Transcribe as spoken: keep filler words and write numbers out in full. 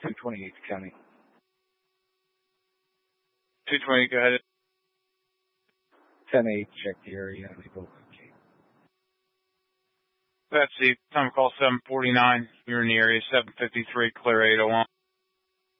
two twenty-eight County. two twenty, go ahead. ten eight, check the area. They both okay. That's the time call seven forty-nine. You're in the area, seven fifty-three, clear eight oh one.